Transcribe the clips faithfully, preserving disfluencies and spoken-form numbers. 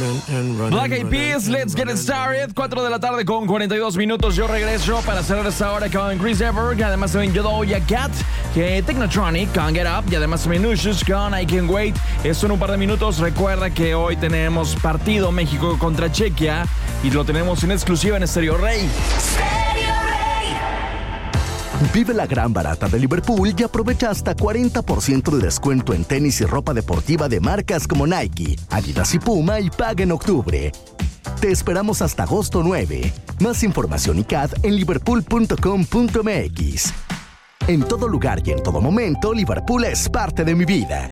Black Eyed Peas, let's get it started. cuatro de la tarde con cuarenta y dos minutos. Yo regreso para cerrar esta hora con Chris Evert. Además también Doja Cat, que Technotronic con Get Up. Y además también Ushus con I Can't Wait. Esto en un par de minutos. Recuerda que hoy tenemos partido México contra Chequia. Y lo tenemos en exclusiva en Stereo Rey. Vive la gran barata de Liverpool y aprovecha hasta cuarenta por ciento de descuento en tenis y ropa deportiva de marcas como Nike, Adidas y Puma y paga en octubre. Te esperamos hasta agosto nueve. Más información y C A D en liverpool punto com punto m x. En todo lugar y en todo momento, Liverpool es parte de mi vida.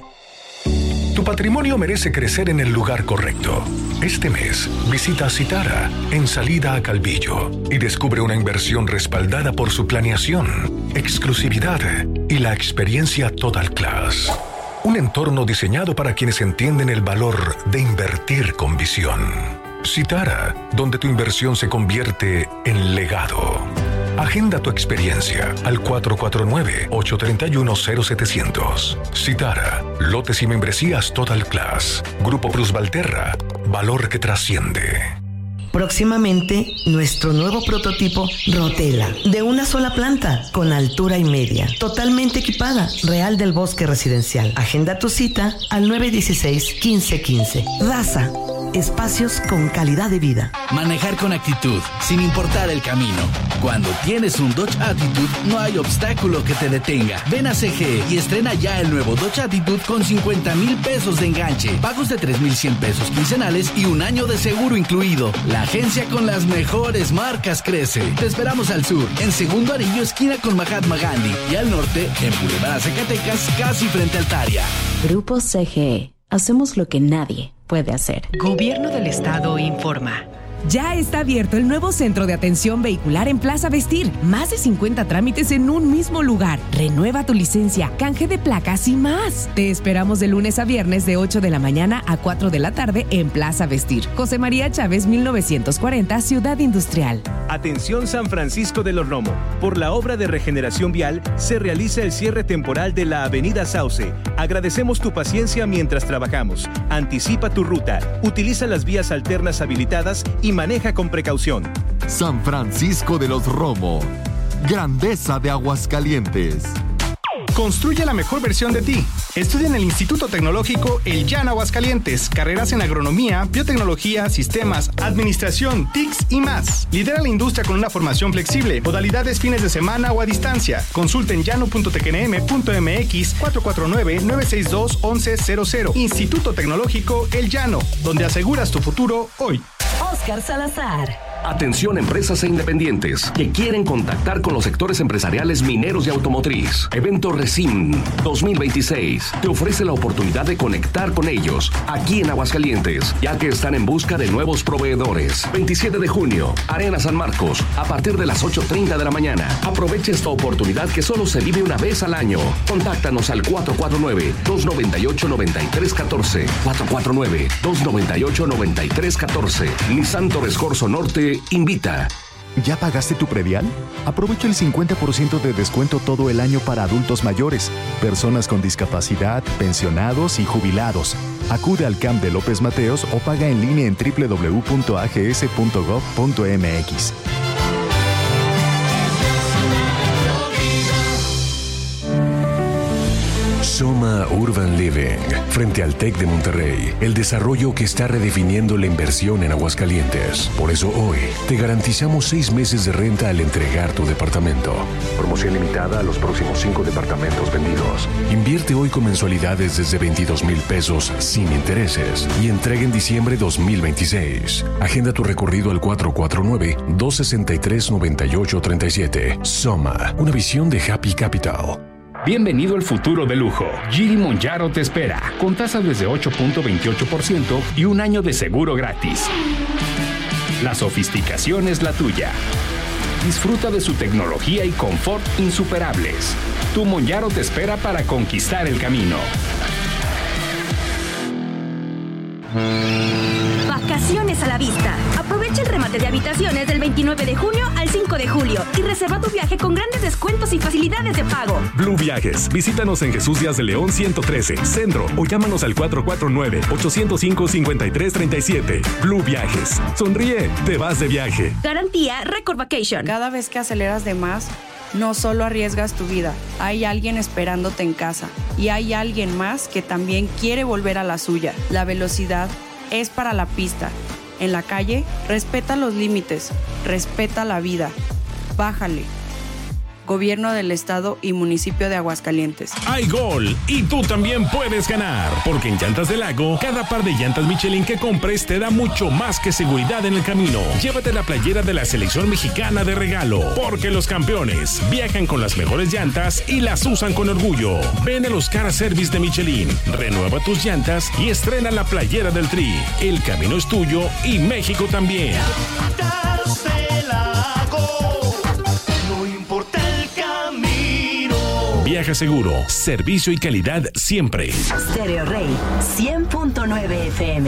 Tu patrimonio merece crecer en el lugar correcto. Este mes, visita Citara en Salida a Calvillo y descubre una inversión respaldada por su planeación, exclusividad y la experiencia Total Class. Un entorno diseñado para quienes entienden el valor de invertir con visión. Citara, donde tu inversión se convierte en legado. Agenda tu experiencia al cuatro cuatro nueve, ocho tres uno, cero siete cero cero. Citara, lotes y membresías Total Class. Grupo Plus Valterra, valor que trasciende. Próximamente, nuestro nuevo prototipo Rotela, de una sola planta, con altura y media, totalmente equipada, Real del Bosque Residencial. Agenda tu cita al nueve uno seis, quince quince. Raza, espacios con calidad de vida. Manejar con actitud, sin importar el camino. Cuando tienes un Dodge Attitude, no hay obstáculo que te detenga. Ven a C G y estrena ya el nuevo Dodge Attitude con cincuenta mil pesos de enganche, pagos de tres mil cien pesos quincenales y un año de seguro incluido. La agencia con las mejores marcas crece. Te esperamos al sur, en Segundo Anillo, esquina con Mahatma Gandhi, y al norte, en Boulevard Zacatecas, casi frente al Taria. Grupo C G E. Hacemos lo que nadie puede hacer. Gobierno del Estado informa. Ya está abierto el nuevo centro de atención vehicular en Plaza Vestir. Más de cincuenta trámites en un mismo lugar. Renueva tu licencia, canje de placas y más. Te esperamos de lunes a viernes de ocho de la mañana a cuatro de la tarde en Plaza Vestir. José María Chávez, mil novecientos cuarenta, Ciudad Industrial. Atención San Francisco de los Romo. Por la obra de regeneración vial se realiza el cierre temporal de la Avenida Sauce. Agradecemos tu paciencia mientras trabajamos. Anticipa tu ruta. Utiliza las vías alternas habilitadas y maneja con precaución. San Francisco de los Romo. Grandeza de Aguascalientes. Construye la mejor versión de ti. Estudia en el Instituto Tecnológico El Llano Aguascalientes. Carreras en agronomía, biotecnología, sistemas, administración, T I C S y más. Lidera la industria con una formación flexible. Modalidades fines de semana o a distancia. Consulta en llano punto t c n m punto m x cuatro cuatro nueve, nueve seis dos, once cero cero. Instituto Tecnológico El Llano, donde aseguras tu futuro hoy. Oscar Salazar. Atención empresas e independientes que quieren contactar con los sectores empresariales mineros y automotriz. Evento Resim dos mil veintiséis te ofrece la oportunidad de conectar con ellos aquí en Aguascalientes, ya que están en busca de nuevos proveedores. veintisiete de junio, Arena San Marcos, a partir de las ocho treinta de la mañana. Aprovecha esta oportunidad que solo se vive una vez al año. Contáctanos al cuatro cuatro nueve, dos nueve ocho, nueve tres uno cuatro. cuatro cuatro nueve, dos nueve ocho, nueve tres uno cuatro. Nissan Torres Corso Norte invita. ¿Ya pagaste tu predial? Aprovecha el cincuenta por ciento de descuento todo el año para adultos mayores, personas con discapacidad, pensionados y jubilados. Acude al C A M de López Mateos o paga en línea en doble u doble u doble u punto a g s punto gov punto m x. Soma Urban Living, frente al TEC de Monterrey, el desarrollo que está redefiniendo la inversión en Aguascalientes. Por eso hoy te garantizamos seis meses de renta al entregar tu departamento. Promoción limitada a los próximos cinco departamentos vendidos. Invierte hoy con mensualidades desde veintidós mil pesos sin intereses y entrega en diciembre dos mil veintiséis. Agenda tu recorrido al cuatro cuatro nueve, dos seis tres, nueve ocho tres siete. Soma, una visión de Happy Capital. Bienvenido al futuro de lujo. Gili Monjaro te espera, con tasas desde ocho punto veintiocho por ciento y un año de seguro gratis. La sofisticación es la tuya. Disfruta de su tecnología y confort insuperables. Tu Monjaro te espera para conquistar el camino. vacaciones a la vista. Aprovecha el remate de habitaciones del veintinueve de junio al cinco de julio y reserva tu viaje con grandes descuentos y facilidades de pago. Blue Viajes. Visítanos en Jesús Díaz de León ciento trece, Centro, o llámanos al cuatro cuatro nueve, ocho cero cinco, cinco tres tres siete. Blue Viajes. Sonríe, te vas de viaje. Garantía Record Vacation. Cada vez que aceleras de más, no solo arriesgas tu vida, hay alguien esperándote en casa y hay alguien más que también quiere volver a la suya. La velocidad es para la pista. En la calle, respeta los límites, respeta la vida. Bájale. Gobierno del Estado y Municipio de Aguascalientes. Hay gol y tú también puedes ganar, porque en Llantas del Lago, cada par de llantas Michelin que compres te da mucho más que seguridad en el camino. Llévate la playera de la selección mexicana de regalo, porque los campeones viajan con las mejores llantas y las usan con orgullo. Ven a los Car Service de Michelin, renueva tus llantas y estrena la playera del Tri. El camino es tuyo y México también. Viaja seguro, servicio y calidad siempre. Stereo Rey, cien punto nueve F M.